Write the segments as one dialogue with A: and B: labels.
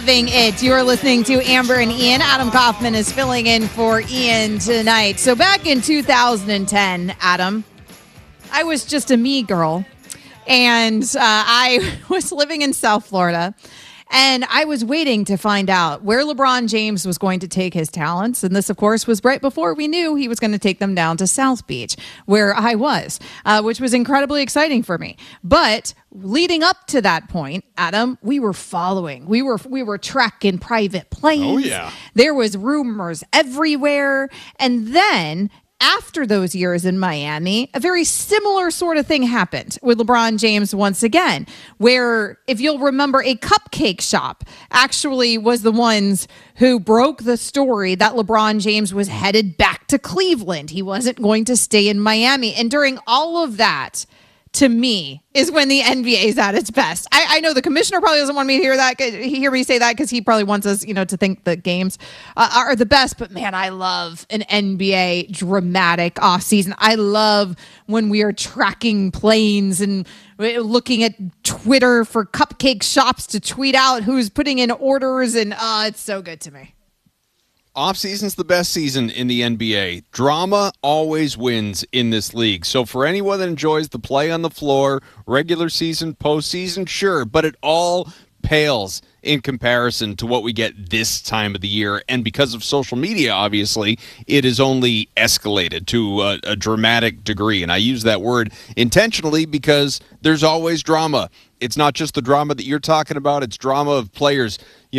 A: You are listening to Amber and Ian. Adam Kaufman is filling in for Ian tonight. So back in 2010, Adam, I was just a me girl, and I was living in South Florida, and I was waiting to find out where LeBron James was going to take his talents. And this, of course, was right before we knew he was going to take them down to South Beach, where I was, which was incredibly exciting for me. But leading up to that point, Adam, we were following. We were tracking private planes.
B: Oh, yeah.
A: There was rumors everywhere. And then after those years in Miami, a very similar sort of thing happened with LeBron James once again, where, if you'll remember, a cupcake shop actually was the ones who broke the story that LeBron James was headed back to Cleveland. He wasn't going to stay in Miami. And during all of that, to me, is when the NBA is at its best. I know the commissioner probably doesn't want me to hear me say that, because he probably wants us, to think that games are the best. But man, I love an NBA dramatic offseason. I love when we are tracking planes and looking at Twitter for cupcake shops to tweet out who's putting in orders, and it's so good to me.
B: Off-season's the best season in the NBA. Drama always wins in this league. So for anyone that enjoys the play on the floor, regular season, postseason, sure, but it all pales in comparison to what we get this time of the year. And because of social media, obviously, it is only escalated to a dramatic degree. And I use that word intentionally because there's always drama. It's not just the drama that you're talking about. It's drama of players,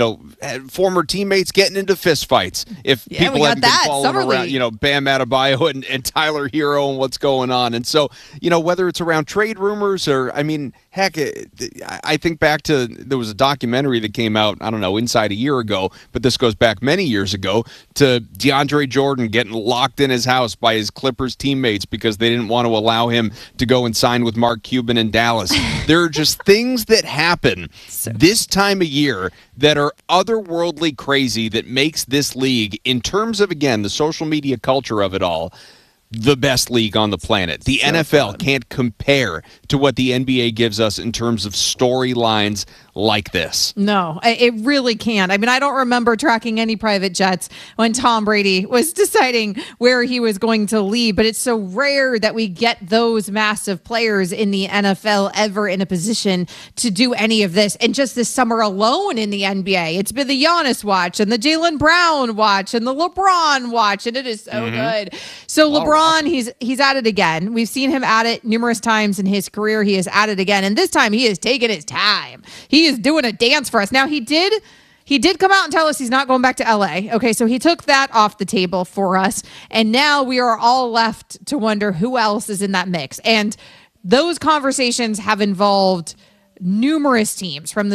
B: former teammates getting into fistfights. If people haven't been following around, Bam Adebayo and Tyler Hero and what's going on. And so, whether it's around trade rumors or, heck, I think back to, there was a documentary that came out, inside a year ago, but this goes back many years ago, to DeAndre Jordan getting locked in his house by his Clippers teammates because they didn't want to allow him to go and sign with Mark Cuban in Dallas. There are just things that happen this time of year that are otherworldly crazy that makes this league, in terms of, again, the social media culture of it all, the best league on the planet. The NFL can't compare to what the NBA gives us in terms of storylines like this.
A: No, it really can't. I don't remember tracking any private jets when Tom Brady was deciding where he was going to leave, but it's so rare that we get those massive players in the NFL ever in a position to do any of this. And just this summer alone in the NBA, it's been the Giannis watch and the Jaylen Brown watch and the LeBron watch, and it is so good. So LeBron, he's at it again. We've seen him at it numerous times in his career. He is at it again, and this time he is taking his time. He is doing a dance for us. Now, he did come out and tell us he's not going back to LA. Okay, so he took that off the table for us, and now we are all left to wonder who else is in that mix. And those conversations have involved numerous teams, from the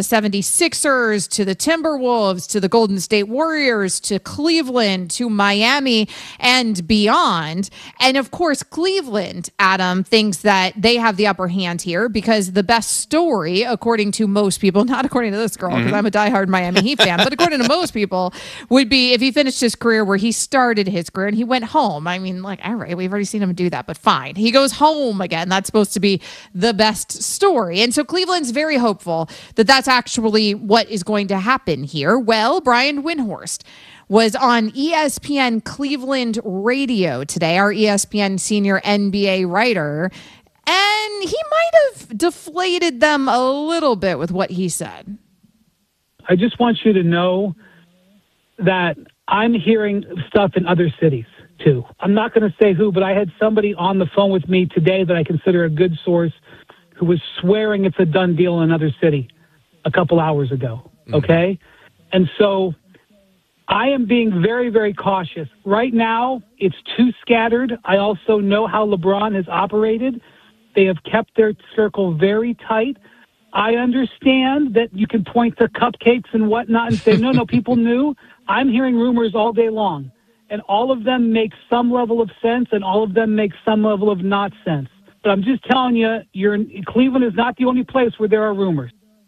A: 76ers to the Timberwolves to the Golden State Warriors to Cleveland to Miami and beyond. And of course, Cleveland, Adam, thinks that they have the upper hand here because the best story, according to most people, not according to this girl, because I'm a diehard Miami Heat fan, but according to most people, would be if he finished his career where he started his career and he went home. All right, we've already seen him do that, but fine. He goes home again. That's supposed to be the best story. And so Cleveland's very hopeful that that's actually what is going to happen here. Well, Brian Windhorst was on ESPN Cleveland radio today, our ESPN senior NBA writer, and he might have deflated them a little bit with what he said.
C: I just want you to know that I'm hearing stuff in other cities too. I'm not going to say who, but I had somebody on the phone with me today that I consider a good source who was swearing it's a done deal in another city a couple hours ago, okay? And so I am being very, very cautious. Right now, it's too scattered. I also know how LeBron has operated. They have kept their circle very tight. I understand that you can point to cupcakes and whatnot and say, no, people knew. I'm hearing rumors all day long, and all of them make some level of sense, and all of them make some level of not sense. But I'm just telling you, Cleveland is not the only place where there are rumors.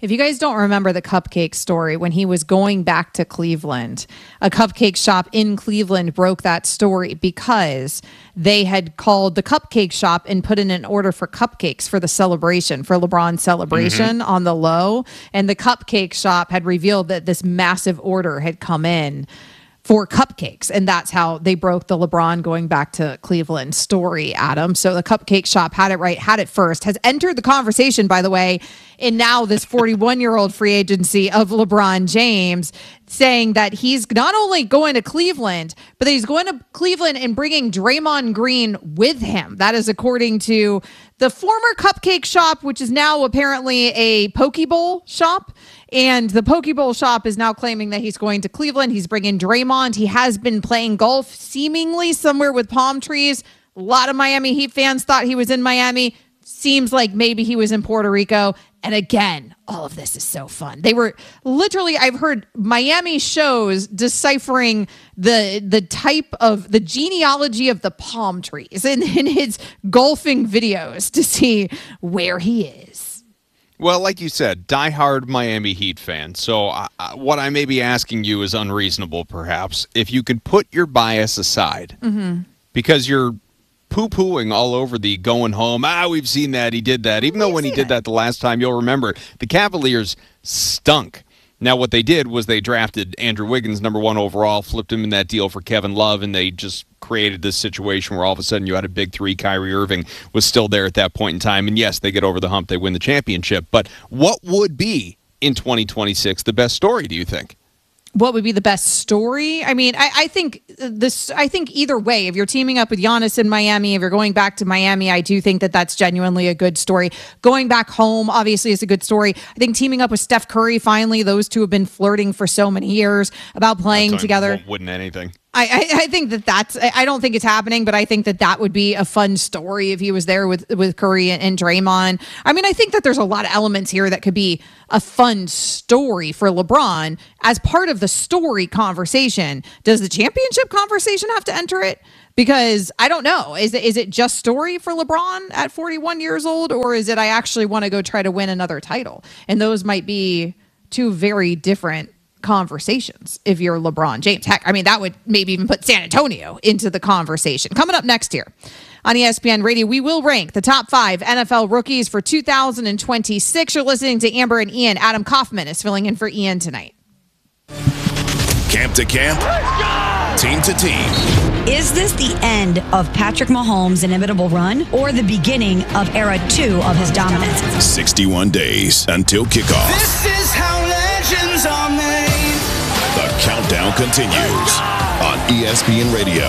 A: If you guys don't remember the cupcake story, when he was going back to Cleveland, a cupcake shop in Cleveland broke that story because they had called the cupcake shop and put in an order for cupcakes for the celebration, for LeBron's celebration on the low. And the cupcake shop had revealed that this massive order had come in for cupcakes. And that's how they broke the LeBron going back to Cleveland story, Adam. So the cupcake shop had it right, had it first, has entered the conversation, by the way, in now this 41-year-old free agency of LeBron James, saying that he's not only going to Cleveland, but that he's going to Cleveland and bringing Draymond Green with him. That is according to the former cupcake shop, which is now apparently a Poke Bowl shop. And the Poke Bowl shop is now claiming that he's going to Cleveland. He's bringing Draymond. He has been playing golf seemingly somewhere with palm trees. A lot of Miami Heat fans thought he was in Miami. Seems like maybe he was in Puerto Rico. And again, all of this is so fun. They were literally, I've heard Miami shows deciphering the type of the genealogy of the palm trees in his golfing videos to see where he is.
B: Well, like you said, diehard Miami Heat fan. So what I may be asking you is unreasonable, perhaps. If you could put your bias aside, because you're poo-pooing all over the going home. We've seen that. He did that. Even though when he did that the last time, you'll remember, the Cavaliers stunk. Now, what they did was they drafted Andrew Wiggins, number 1 overall, flipped him in that deal for Kevin Love, and they just created this situation where all of a sudden you had a big three. Kyrie Irving was still there at that point in time. And yes, they get over the hump. They win the championship. But what would be, in 2026, the best story, do you think?
A: What would be the best story? I mean, I think either way, if you're teaming up with Giannis in Miami, if you're going back to Miami, I do think that that's genuinely a good story. Going back home, obviously, is a good story. I think teaming up with Steph Curry, finally, those two have been flirting for so many years about playing together.
B: Wouldn't anything.
A: I think that's, I don't think it's happening, but I think that would be a fun story if he was there with Curry and Draymond. I mean, I think that there's a lot of elements here that could be a fun story for LeBron as part of the story conversation. Does the championship conversation have to enter it? Because I don't know. Is it just story for LeBron at 41 years old, or is it I actually want to go try to win another title? And those might be two very different conversations if you're LeBron James. Heck, I mean, that would maybe even put San Antonio into the conversation. Coming up next year on ESPN Radio, we will rank the top 5 NFL rookies for 2026. You're listening to Amber and Ian. Adam Kaufman is filling in for Ian tonight.
D: Camp to camp, team to team.
E: Is this the end of Patrick Mahomes' inimitable run or the beginning of era 2 of his dominance?
D: 61 days until kickoff.
F: This is how legends are made.
D: The countdown continues on ESPN Radio.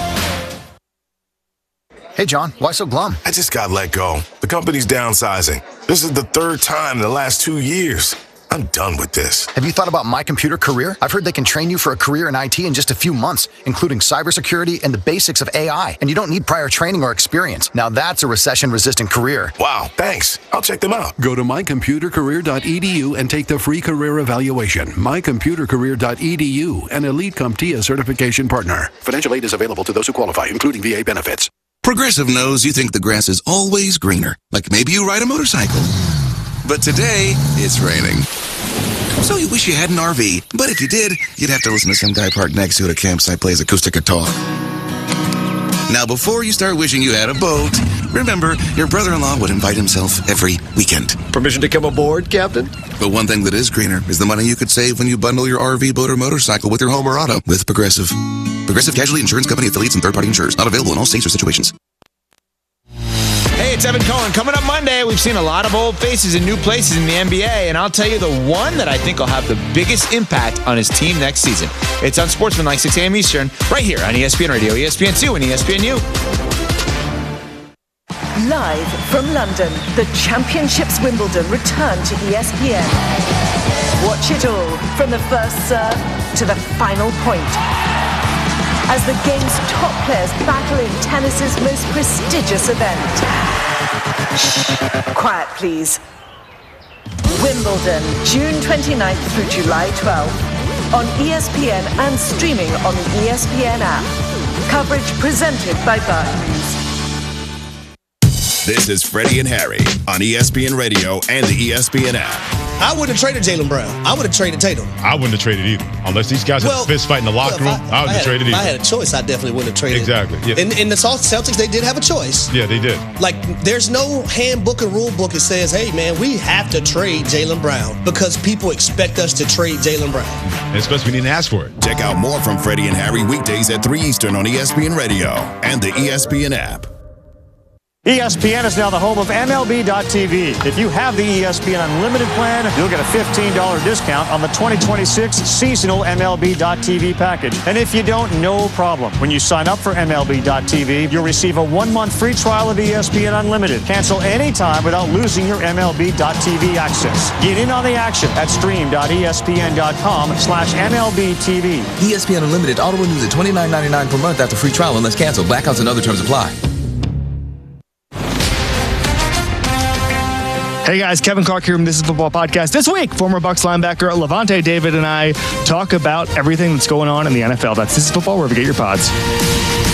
G: Hey, John, why so glum?
H: I just got let go. The company's downsizing. This is the 3rd time in the last 2 years. I'm done with this.
G: Have you thought about My Computer Career? I've heard they can train you for a career in IT in just a few months, including cybersecurity and the basics of AI. And you don't need prior training or experience. Now that's a recession-resistant career.
H: Wow, thanks. I'll check them out.
I: Go to mycomputercareer.edu and take the free career evaluation. mycomputercareer.edu, an Elite CompTIA certification partner. Financial aid is available to those who qualify, including VA benefits.
J: Progressive knows you think the grass is always greener. Like maybe you ride a motorcycle. But today, it's raining. So you wish you had an RV. But if you did, you'd have to listen to some guy parked next to you at a campsite plays acoustic guitar. Now, before you start wishing you had a boat, remember, your brother-in-law would invite himself every weekend.
K: Permission to come aboard, Captain?
J: But one thing that is greener is the money you could save when you bundle your RV, boat, or motorcycle with your home or auto with Progressive. Progressive Casualty Insurance Company affiliates and third-party insurers. Not available in all states or situations.
K: Hey, it's Evan Cohen. Coming up Monday, we've seen a lot of old faces in new places in the NBA, and I'll tell you the one that I think will have the biggest impact on his team next season. It's on Sportsmanlike 6 a.m. Eastern, right here on ESPN Radio, ESPN2, and ESPNU.
L: Live from London, the Championships Wimbledon return to ESPN. Watch it all from the first serve to the final point, as the game's top players battle in tennis's most prestigious event. Shh, quiet please. Wimbledon, June 29th through July 12th. On ESPN and streaming on the ESPN app. Coverage presented by Barclays.
D: This is Freddie and Harry on ESPN Radio and the ESPN app.
M: I wouldn't have traded Jaylen Brown. I would have traded Tatum.
N: I wouldn't have traded either. Unless these guys had a fist fight in the locker room, I wouldn't have traded either.
M: If I had a choice, I definitely wouldn't have traded.
N: Exactly. Yeah.
M: In the Celtics, they did have a choice.
N: Yeah, they did.
M: Like, there's no handbook or rule book that says, hey, man, we have to trade Jaylen Brown because people expect us to trade Jaylen Brown.
N: And especially we didn't ask for it.
D: Check out more from Freddie and Harry weekdays at 3 Eastern on ESPN Radio and the ESPN app.
O: ESPN is now the home of MLB.tv. If you have the ESPN Unlimited plan, you'll get a $15 discount on the 2026 seasonal MLB.tv package. And if you don't, no problem. When you sign up for MLB.tv, you'll receive a 1-month free trial of ESPN Unlimited. Cancel anytime without losing your MLB.tv access. Get in on the action at stream.espn.com/MLBTV.
P: ESPN Unlimited auto renews at $29.99 per month after free trial unless canceled. Blackouts and other terms apply.
Q: Hey guys, Kevin Clark here from This Is Football Podcast. This week, former Bucs linebacker Levante David and I talk about everything that's going on in the NFL. That's This Is Football, wherever you get your pods.